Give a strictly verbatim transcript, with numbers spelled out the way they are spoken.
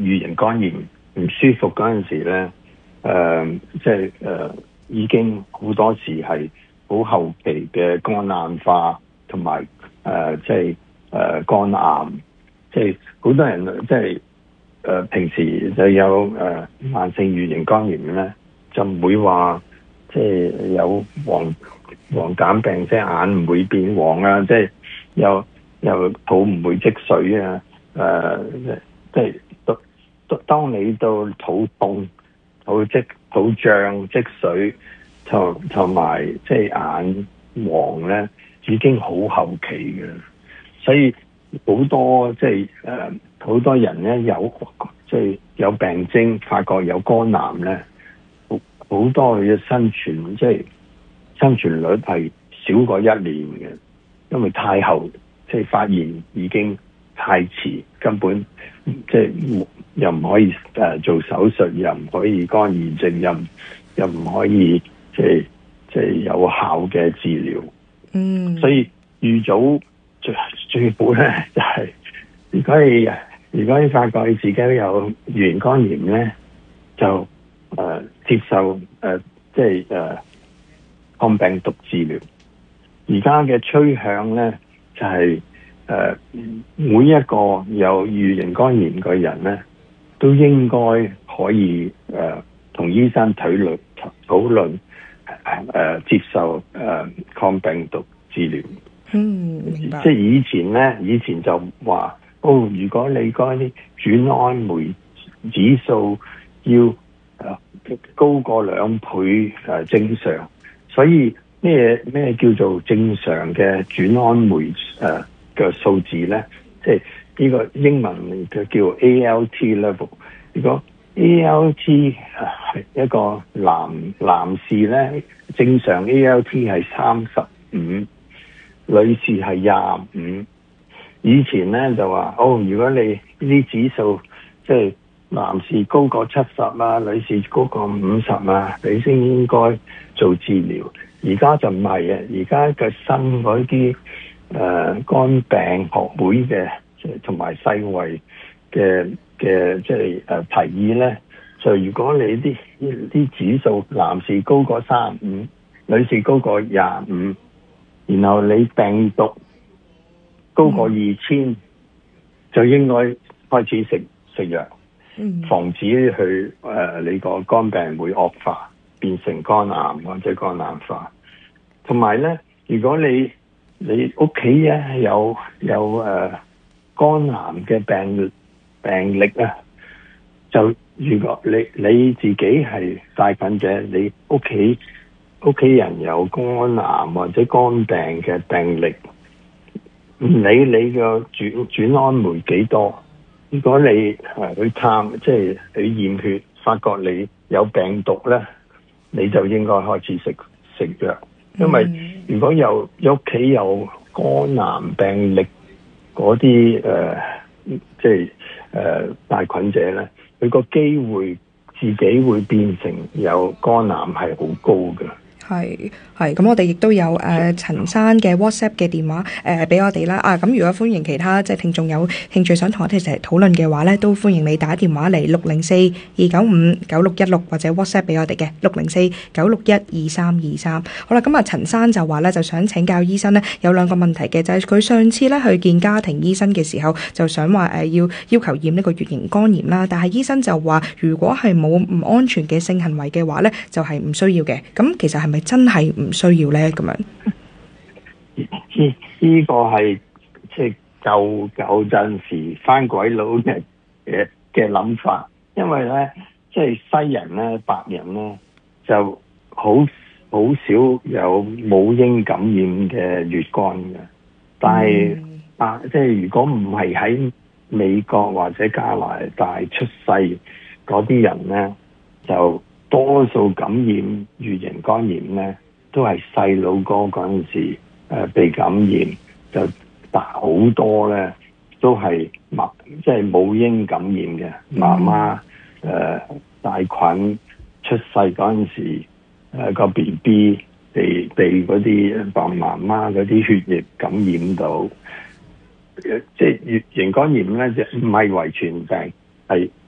乙型肝炎唔舒服嗰陣時咧，誒即係誒已經好多時係好後期嘅肝硬化同埋誒即係誒肝癌，即係好多人即係誒平時就有誒、呃、慢性乙型肝炎咧，就唔會話即係有黃黃疸病，即係眼唔會變黃啊，即係又又肚唔會積水啊，誒、呃、即係當當你到肚痛、肚積、肚脹、積水，同同埋即係眼黃咧，已經好後期嘅，所以好多即係誒好多人咧有即係有病徵，發覺有肝癌咧，好好多佢嘅生存即係生存率係少過一年嘅，因為太後即係發現已經太遲，根本即係又唔可以誒做手術，又唔可以肝炎症，又又唔可以即係即係有效嘅治療。嗯，所以預早最最好咧就係、是，如果你如果你發覺你自己有乙型肝炎咧，就誒、呃、接受誒、呃、即係誒、呃、抗病毒治療。而家嘅趨向咧就係、是、誒、呃、每一個有乙型肝炎嘅人咧，都應該可以誒同、呃、醫生討論討論誒接受誒、呃、抗病毒治療。 嗯，明白。 即係以前咧，以前就話哦，如果你嗰啲轉氨酶指數要誒、呃、高過兩倍誒、呃、正常，所以咩咩叫做正常嘅轉氨酶誒嘅數字咧？即係呢個英文嘅叫 A L T level。如果 A L T 係一個男男士咧，正常 A L T 係三十五，女士係廿五。以前咧就話哦，如果你呢啲指數即係男士高過七十啊，女士高過五十啊，你先應該做治療。而家就唔係啊，而家嘅新嗰啲誒肝病學會嘅，即係同埋世衛嘅嘅即係誒提議咧，就如果你啲啲指數男士高過三十五，女士高過廿五，然後你病毒高過二千、嗯，就應該開始食食藥，嗯、防止佢誒、呃、你個肝病會惡化，變成肝癌或者肝硬化。同埋咧，如果你你屋企咧有有誒、呃、肝癌嘅病病歷啊，就如果你你自己係帶菌者，你屋企屋企人有肝癌或者肝病嘅病歷，唔理你個轉轉氨酶幾多，如果你誒去探，即係去驗血，發覺你有病毒咧，你就應該開始食食藥，因為如果有屋企有肝癌病歷嗰啲誒，即係誒帶菌者咧，佢個機會自己會變成有肝癌係好高嘅。 係係，咁我哋亦都有誒、呃、陳生嘅 WhatsApp 嘅電話誒俾、呃、我哋啦。啊，咁如果歡迎其他即係聽眾有興趣想同我哋一齊討論嘅話咧，都歡迎你打電話嚟六零四二九五九六一六或者 WhatsApp 俾我哋嘅六零四九六一二三二三。好啦，咁啊陳生就話咧就想請教醫生咧有兩個問題嘅，就係、是、佢上次咧去見家庭醫生嘅時候就想話誒、呃、要要求驗呢個乙型肝炎啦，但係醫生就話如果係冇唔安全嘅性行為嘅話咧就係、是、唔需要嘅。咁其實係咪真係唔需要咧？咁樣呢呢個係即係舊舊陣時番鬼佬嘅嘅嘅諗法，因為咧即係西人咧白人咧就好好少有母嬰感染嘅乙肝嘅，但係、嗯、啊即係如果唔係喺美國或者加拿大出世嗰啲人咧，就多數感染乙型肝炎咧，都係細佬哥嗰陣時、呃、被感染，就大好多咧，都係媽即係母嬰感染嘅媽媽誒帶菌出世嗰陣時，誒個 B B 被被嗰啲爸媽媽嗰啲血液感染到，即係乙型肝炎咧就唔係遺傳病，係